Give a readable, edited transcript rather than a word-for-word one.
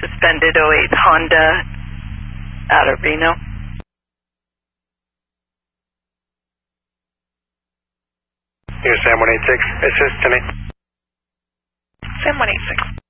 suspended '08 Honda out of Reno. Here's Sam 186. Assist to me. Sam 186.